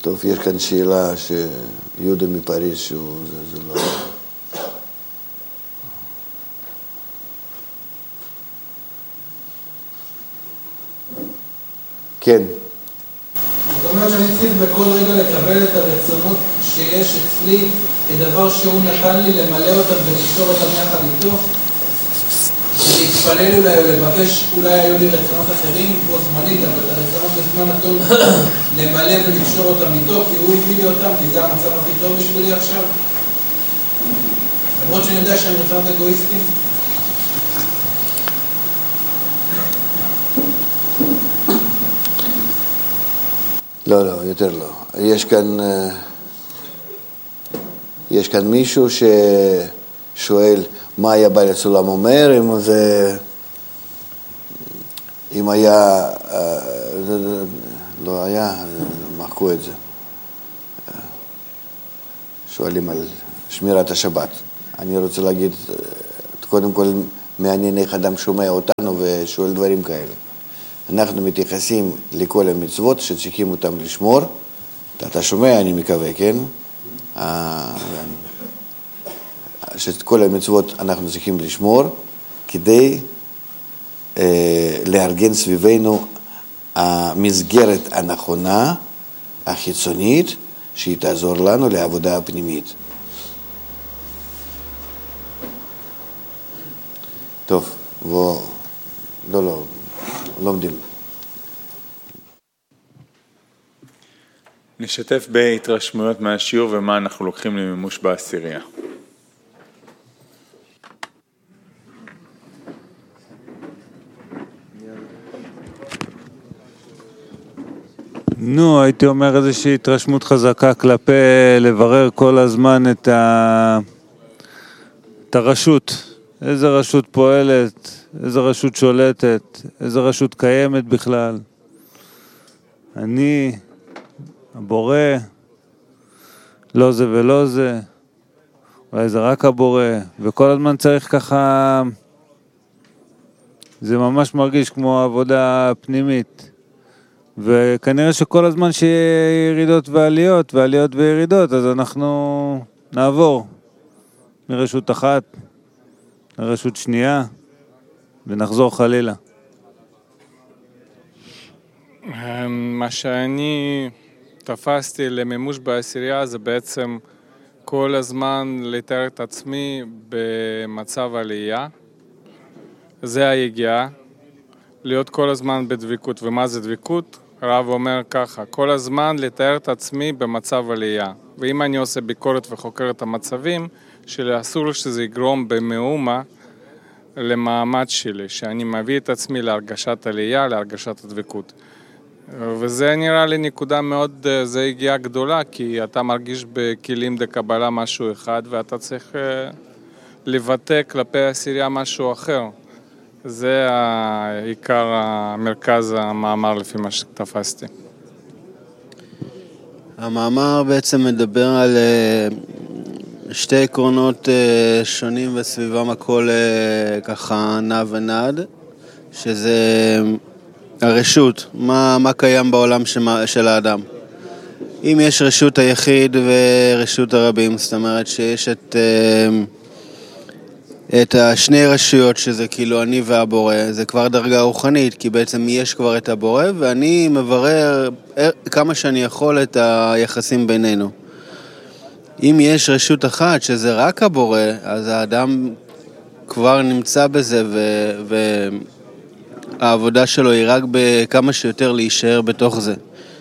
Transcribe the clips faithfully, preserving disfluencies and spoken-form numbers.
טוב, יש כאן שאלה שיהודה מפריז שהוא, זה, זה לא... כן. זאת אומרת שאני צריך בכל רגע לקבל את הרצונות שיש אצלי כדבר שהוא נתן לי למלא אותם ולקשור אותם יחד איתו, להתפלל אולי או לבקש, אולי היו לי רצונות אחרים בו זמנית, אבל את הרצונות בזמן נתון למלא ולקשור אותם איתו, כי הוא הביא לי אותם, כי זה המצב הכי טוב בשבילי עכשיו. למרות שאני יודע שהם רצונות אגואיסטיים. לא, לא, יותר לא. יש כאן, יש כאן מישהו ששואל מה היה בעל הסולם אומר, אם זה, אם היה, לא היה, מחקו את זה. שואלים על שמירת השבת. אני רוצה להגיד, קודם כל, מעניין איך אדם שומע אותנו ושואל דברים כאלה. אנחנו מתייחסים לכל המצוות שצריכים אותם לשמור. אתה שומע, אני מקווה, כן? שאת כל המצוות אנחנו צריכים לשמור כדי לארגן סביבנו המסגרת הנכונה, החיצונית, שהיא תעזור לנו לעבודה הפנימית. טוב, בוא, לא, לא. לומדים. נשתף בהתרשמויות מהשיעור ומה אנחנו לוקחים למימוש בעשירייה. נו, הייתי אומר איזושהי התרשמות חזקה כלפי לברר כל הזמן את, ה... את הרשות. איזה רשות פועלת, איזה רשות שולטת, איזה רשות קיימת בכלל. אני, הבורא, לא זה ולא זה, אולי זה רק הבורא, וכל הזמן צריך ככה, זה ממש מרגיש כמו עבודה פנימית. וכנראה שכל הזמן שיהיה ירידות ועליות, ועליות וירידות, אז אנחנו נעבור מרשות אחת לרשות שנייה, ונחזור חלילה. מה שאני תפסתי למימוש בעשירייה זה בעצם כל הזמן לתאר את עצמי במצב עלייה. זה היגיעה, להיות כל הזמן בדביקות. ומה זה דביקות? הרב אומר ככה, כל הזמן לתאר את עצמי במצב עלייה. ואם אני עושה ביקורת וחוקר את המצבים, שאסור שזה יגרום במאומה למעמד שלי, שאני מביא את עצמי להרגשת עלייה, להרגשת הדבקות. וזה נראה לי נקודה מאוד, זה הגיעה גדולה, כי אתה מרגיש בכלים דקבלה משהו אחד, ואתה צריך לבטא כלפי העשירייה משהו אחר. זה העיקר המרכז המאמר לפי מה שתפסתי. המאמר בעצם מדבר על שתי עקרונות שונים וסביבם הכל ככה נע ונד, שזה הרשות, מה, מה קיים בעולם של האדם. אם יש רשות היחיד ורשות הרבים, זאת אומרת שיש את, את השני רשויות שזה כאילו אני והבורא, זה כבר דרגה רוחנית, כי בעצם יש כבר את הבורא ואני מברר כמה שאני יכול את היחסים בינינו. אם יש רשות אחת שזה רק הבורא, אז האדם כבר נמצא בזה ו... והעבודה שלו היא רק בכמה שיותר להישאר בתוך זה.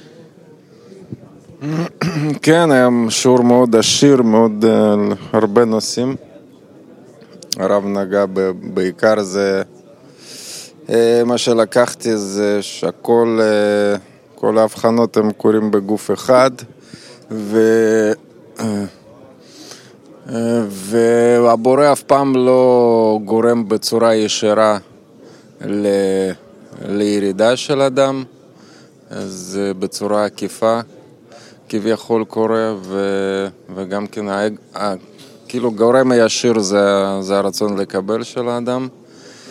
כן, היה שיעור מאוד עשיר, מאוד uh, הרבה נושאים. הרב נגע ב- בעיקר זה, uh, מה שלקחתי זה שהכל, uh, כל ההבחנות הם קורים בגוף אחד, ו... Uh, uh, והבורא אף פעם לא גורם בצורה ישירה ל... לירידה של אדם, אז בצורה עקיפה כביכול קורה, ו... וגם כן ה... כאילו גורם הישיר זה, זה הרצון לקבל של האדם,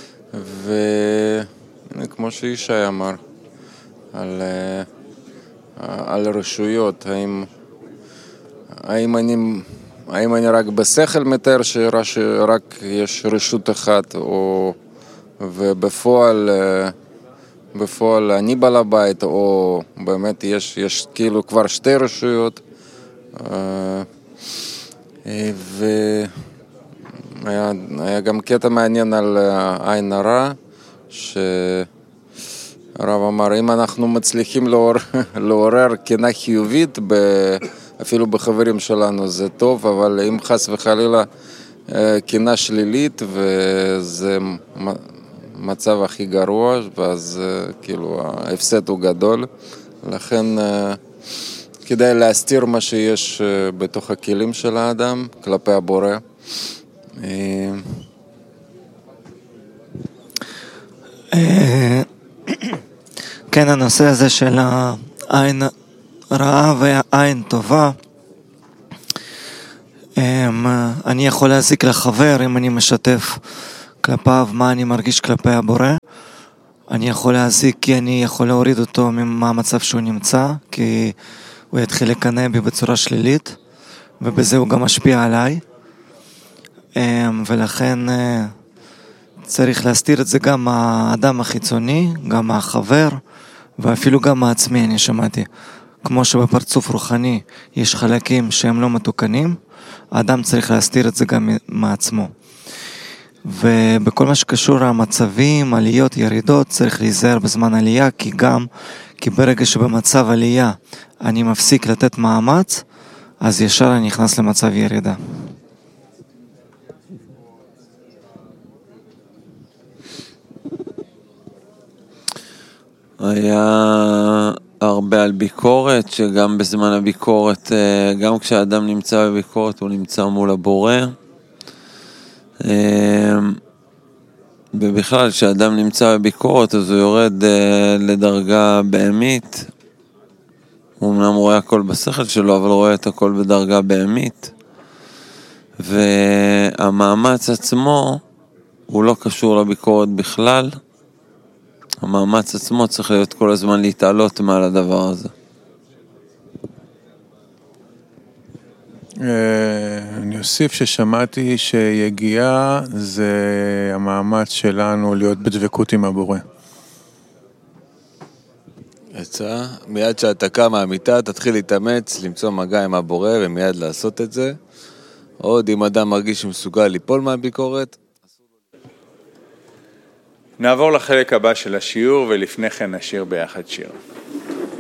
וכמו שישי אמר על על רשויות, האם, האם, אני, האם אני רק בשכל מתאר שרק יש רשות אחת, או, ובפועל בפועל אני בעל הבית, או באמת יש, יש כאילו כבר שתי רשויות, והיה היה גם קטע מעניין על עין הרע, שהרב אמר, אם אנחנו מצליחים לעורר, לעורר קנאה חיובית, ב, אפילו בחברים שלנו זה טוב, אבל אם חס וחלילה קנאה שלילית, וזה מצב הכי גרוע, ואז כאילו ההפסד הוא גדול, לכן כדאי להסתיר מה שיש בתוך הכלים של האדם כלפי הבורא. כן, הנושא הזה של העין רעה והעין טובה, אני יכול להזיק לחבר אם אני משתף כלפיו מה אני מרגיש כלפי הבורא. אני יכול להזיק כי אני יכול להוריד אותו מהמצב שהוא נמצא, כי הוא יתחיל לקנא בי בצורה שלילית, ובזה הוא גם משפיע עליי. ולכן צריך להסתיר את זה גם מהאדם החיצוני, גם מהחבר, ואפילו גם מעצמי. אני שמעתי, כמו שבפרצוף רוחני יש חלקים שהם לא מתוקנים, האדם צריך להסתיר את זה גם מעצמו. ובכל מה שקשור למצבים, עליות, ירידות, צריך להיזהר בזמן עלייה, כי גם, כי ברגע שבמצב עלייה אני מפסיק לתת מאמץ, אז ישר אני נכנס למצב ירידה. היה הרבה על ביקורת, שגם בזמן הביקורת, גם כשהאדם נמצא בביקורת, הוא נמצא מול הבורא. ובכלל, כשאדם נמצא בביקורת, אז הוא יורד לדרגה בהמית. הוא אמנם רואה הכל בשכל שלו, אבל רואה את הכל בדרגה בהמית. והמאמץ עצמו, הוא לא קשור לביקורת בכלל. המאמץ עצמו צריך להיות כל הזמן להתעלות מעל הדבר הזה. אני אוסיף ששמעתי שיגיעה זה המאמץ שלנו להיות בדבקות עם הבורא. יצא, מיד שאתה קם מהמיטה, תתחיל להתאמץ, למצוא מגע עם הבורא ומיד לעשות את זה. עוד אם אדם מרגיש שמסוגל ליפול מהביקורת. נעבור לחלק הבא של השיעור, ולפני כן נשיר ביחד שיר.